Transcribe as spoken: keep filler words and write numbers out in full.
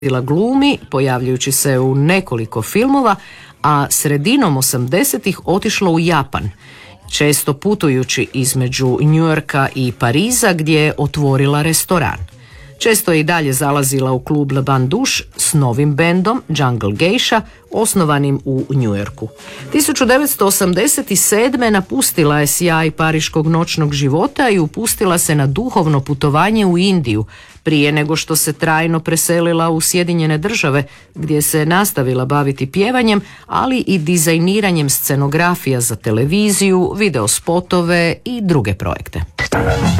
glumi, pojavljujući se u nekoliko filmova, a sredinom osamdesetih otišla u Japan, često putujući između New Yorka i Pariza gdje je otvorila restoran. Često je i dalje zalazila u klub Le Bain Douche s novim bendom Jungle Geisha, osnovanim u New Yorku. tisuću devetsto osamdeset sedme napustila je sjaj pariškog noćnog života i upustila se na duhovno putovanje u Indiju, prije nego što se trajno preselila u Sjedinjene Države, gdje se nastavila baviti pjevanjem, ali i dizajniranjem scenografija za televiziju, videospotove i druge projekte.